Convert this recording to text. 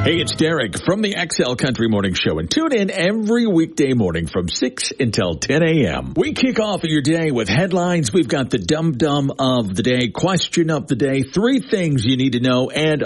Hey, it's Derek from the XL Country Morning Show, and tune in every weekday morning from 6 until 10 a.m. We kick off your day with headlines. We've got the dum-dum of the day, question of the day, 3 things you need to know, and